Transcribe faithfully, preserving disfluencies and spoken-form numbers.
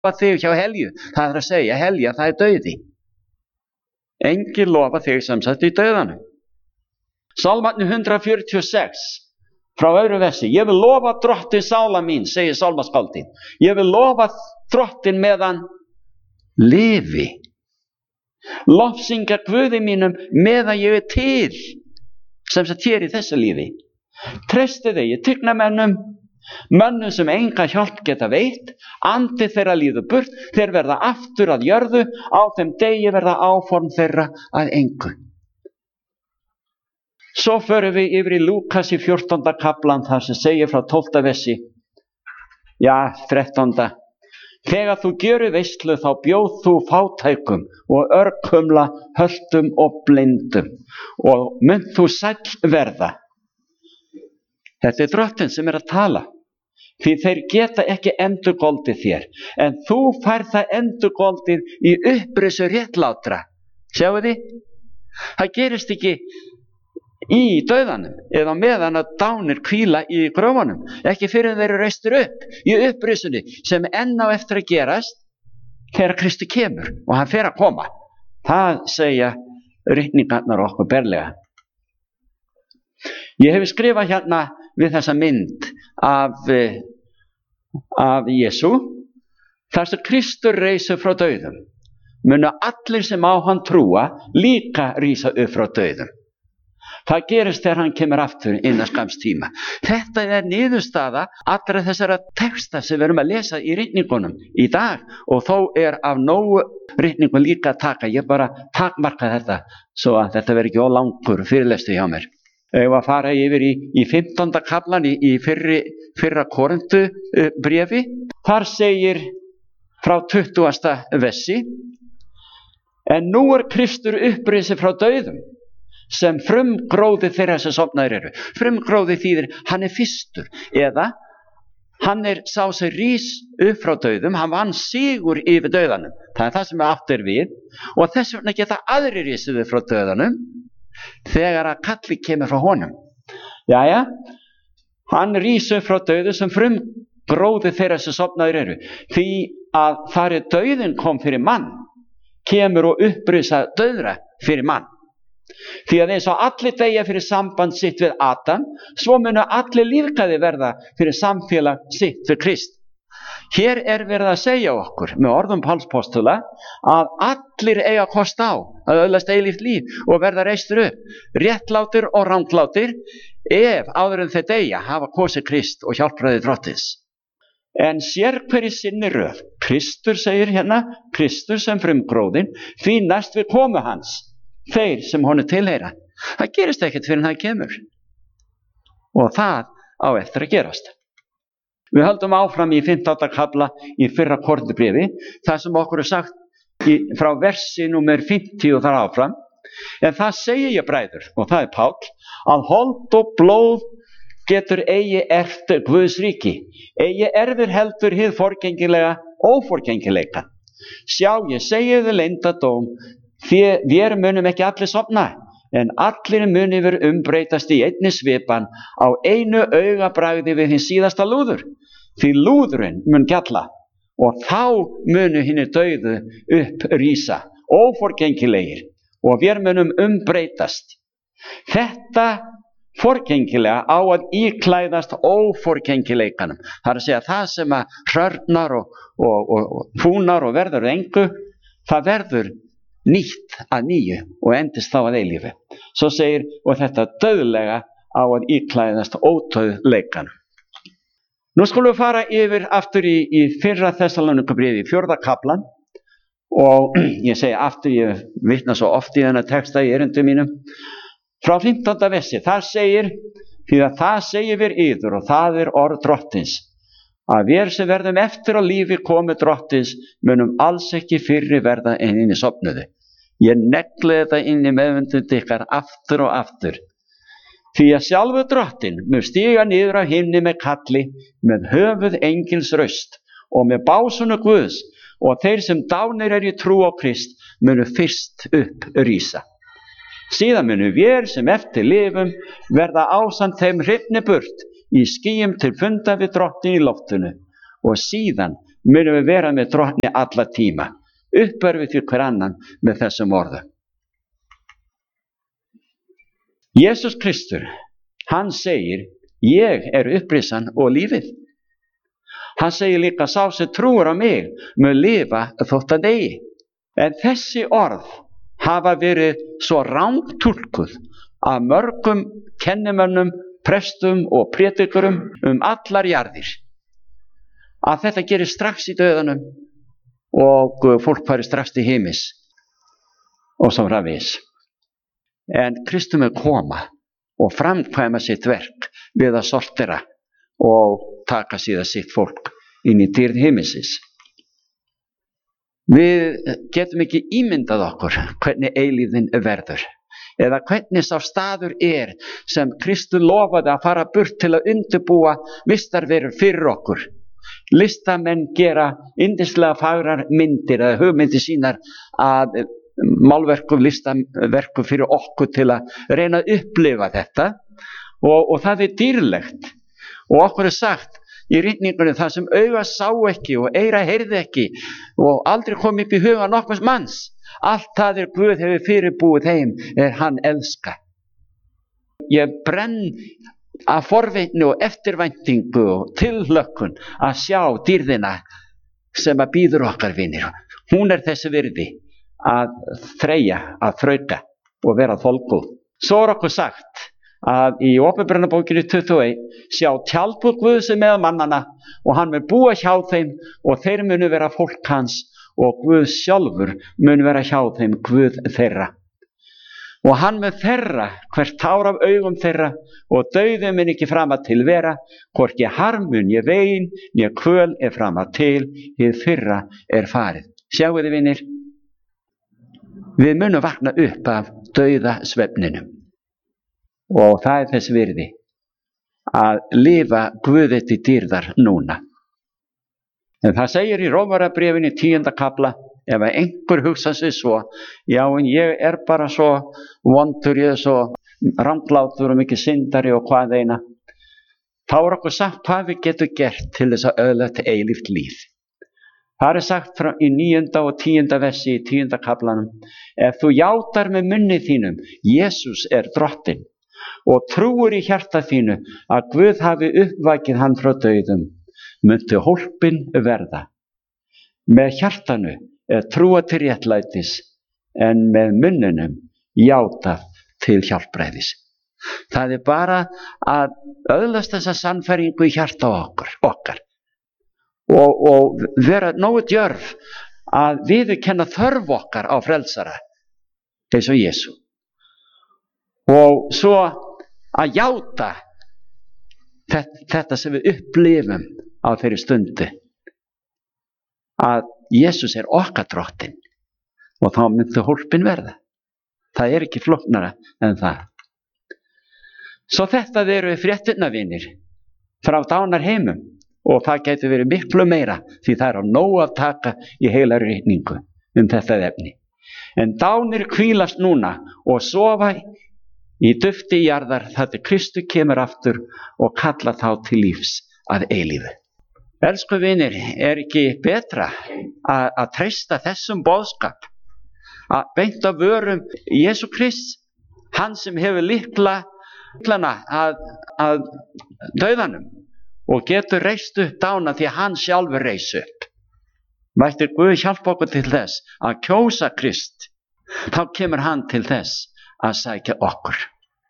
þig hjá helju. Það er að segja, helja, það er dauði. Enginn lofa þig sem sagt í dauðanum. Sálmarnir hundrað fjörutíu og sex, frá öðru versi. Ég vil lofa drottin sála mín, segir sálmaskáldin. Ég vil lofa drottin meðan lifi. Lofsyngja Guði mínum meðan ég er til, sem sagt hér í þessu lífi. Treysti þig í tignamennum, mönnum sem enga hjálp geta veitt, andi þeirra líður burt, þeir verða aftur að jörðu, á þeim degi verða áform þeirra að engu. Svo förum við yfir í Lúkas í fjórtánda kaplan, þar sem segir frá tólfta versi, já, þrettánda. Þegar þú gjörir veislu þá bjóð þú fátækum og örkumla, höltum og blindum og munt þú sæll verða. Þetta er drottinn sem er að tala. Því þeir geta ekki endurgoldið þér, en þú færð það endurgoldið í upprisu réttlátra. Sjáu þið? Það gerist ekki í dauðanum eða meðan að dánir hvíla í gröfunum, ekki fyrir þeir eru reistir upp í upprisunni sem enn á eftir að gerast þegar Kristi kemur og hann fer að koma. Það segja ritningarnar okkur berlega. Ég hef skrifað hérna við þessa mynd af, af Jesú, þar sem Kristur reisur frá dauðum, munu allir sem á hann trúa líka rísa upp frá dauðum. Það gerist þegar hann kemur aftur innan skamms tíma. Þetta er niðurstaða allra þessara texta sem við erum að lesa í ritningunum í dag, og þó er af nógu ritningun líka að taka. Ég bara takmarka þetta svo að þetta veri ekki ólangur fyrirlestur hjá mér. Ég var að fara yfir í, í fimmtánda kaplan í, í fyrri, fyrra Korintu uh, bréfi. Þar segir frá tuttugasta versi, en nú er Kristur upprisi frá dauðum, sem frumgróði þeirra sem sofnaðir eru. Frumgróði þýðir hann er fyrstur, eða hann er sá sem rís upp frá dauðum, hann vann sigur yfir dauðanum. Það er það sem átt er við, og þess vegna geta aðrir risið upp frá dauðanum þegar að kalli kemur frá honum. Jæja, hann rís upp frá dauðum sem frumgróði þeirra sem sofnaðir eru. Því að þar er dauðin kom fyrir mann, kemur og upprisa dauðra fyrir mann. Því að eins og allir deyja fyrir samband sitt við Adam, svo munu allir lífgæði verða fyrir samfélag sitt við Krist. Hér er verið að segja okkur með orðum Páls postula að allir eiga kost á að öðlast eilíft líf og verða reistur upp, réttlátir og ranglátir, ef áður en þeir deyja hafa kosið Krist og hjálpræði drottins. En sér hverju sinni röð. Kristur segir hérna, Kristur sem frumgróðin, því næst við komu hans, þeir sem honum tilheyra. Það gerist ekkert fyrir hann kemur. Og það á eftir að gerast. Við höldum áfram í fimmtánda kafla í fyrra Korinthubréfi, þar sem okkur er sagt í, frá versi númer fimmtíu og þar áfram. En það segi ég bræður, og það er Páll, að hold og blóð getur eigi erft Guðs ríki, eigi erfir heldur hið forgengilega óforgengileika. Sjá, ég segi þið leyndardóm, því við munum ekki allir sofna, en allir muni við umbreytast í einni svipan á einu augabragði við hinn síðasta lúður. Því lúðurinn mun gjalla, og þá munu hinni dauðu upp rísa, óforgengilegir, og við munum umbreytast. Þetta forgengilega á að íklæðast óforgengileikanum. Það er að segja það sem að hrörnar og, og, og, og fúnar og verður engu, það verður nýtt að nýju og endist þá að eilífi. Svo segir, og þetta dauðlega á að íklæðast ódauðleikanum. Nú skulum við fara yfir aftur í, í fyrra Þessalónikubréfi, fjórða kaflan, og ég segi aftur, ég vitna svo oft í þennan texta í erindum mínum, frá fimmtánda versi, þar segir, því að það segir við yður, og það er orð drottins, að við sem verðum eftir á lífi komu drottins, munum alls ekki fyrri verða en inn í sofnuðu. Ég negli þetta inn í meðvendund ykkar aftur og aftur. Því að sjálfur drottinn mun stíga niður af himni með kalli, með höfuð engils raust og með básunu Guðs, og þeir sem dánir er í trú á Krist munu fyrst upp rísa. Síðan munu við sem eftir lifum verða ásamt þeim hrifni burt í skýjum til funda við drottin í loftinu, og síðan munum við vera með Drottni alla tíma. Uppörfið til hver annan með þessum orðum. Jesús Kristur, hann segir, ég er upprisan og lífið. Hann segir líka, sá sem trúir á mig mun lifa þótt hann deyi. En þessi orð hafa verið svo rangtúlkuð af mörgum kennimönnum, prestum og prédikurum um allar jarðir, að þetta gerir strax í dauðanum og fólk fari strax til himins og svo framvegis. En Kristur mun koma og framkvæma sitt verk við að sortera og taka síðan sitt fólk inn í dýrð himinsins. Við getum ekki ímyndað okkur hvernig eilífðin verður, eða hvernig sá staður er sem Kristur lofaði að fara burt til að undirbúa vistarverur fyrir okkur. Listamenn gera yndislega fagrar myndir eða hugmyndir sínar að málverkum, listaverkum fyrir okkur til að reyna að upplifa þetta og, og það er dýrlegt. Og okkur er sagt í ritningunum, það sem auga sá ekki og eyra heyrði ekki og aldrei kom upp í huga nokkurs manns, allt það er Guð hefur fyrirbúið þeim er hann elska. Ég brenn af forvitni og eftirvæntingu og tilhlökkun að sjá dýrðina sem að bíður okkar vinir. Hún er þessi virði að þreyja, að þrauka og vera þolgóð. Svo er okkur sagt að í Åpenbarabókinni tuttugu og eitt sjá tjaldbúð Guðs með mannana og hann mun búa hjá þeim og þeir munu vera fólk hans og Guð sjálfur mun vera hjá þeim, Guð þeirra. Og hann mun þerra hvert tár af augum þeirra og dauði mun ekki fram að til vera, hvorki harmun né vein né kvöl er fram að til, hið fyrra er farið. Sjáu þið vinir, við munum vakna upp af dauða svefninum. Og það er þess virði að lifa Guði til dýrðar núna. En það segir í Rómarbréfinu tíunda kafla, ef einhver hugsa sig svo, já en ég er bara svo vondur, ég er svo ranglátur og mikið syndari og hvað eina, þá er okkur sagt hvað við getum gert til þess að öðlast eilíft líf. Það er sagt frá í níunda og tíunda versi í tíunda kaflanum, ef þú játar með munni þínum, Jesús er drottinn, og trúir í hjarta þínu að Guð hafi uppvakið hann frá dauðum, muntu hólpin verða. Með hjartanu er trúa til réttlætis, en með munnunum játa til hjálpræðis. Það er bara að öðlast þessa sannfæringu í hjarta okkur, okkar og, og vera nógu djörf að viðurkenna þörf okkar á frelsara, eins og Jesú. Og svo að játa þetta sem við upplifum á þeirri stundu, að Jesús er okkar drottinn og þá myndi hólpin verða. Það er ekki flóknara en það. Svo þetta eru fréttirnar vinir frá dánarheimum og það getur verið miklu meira því það er á nógu að taka í heila ritningu um þetta efni. En dánir hvílast núna og sofa í dufti jarðar þar til Kristur kemur aftur og kalla þá til lífs að eilífu. Elsku vinir, er ekki betra að, að treysta þessum boðskap, að beint af vörum Jesú Krist, hann sem hefur lykla, lyklana að, að dauðanum og getur reist upp dána því að hann sjálfur reis upp. Mættir Guð hjálpa okkur til þess að kjósa Krist, þá kemur hann til þess að sækja okkur.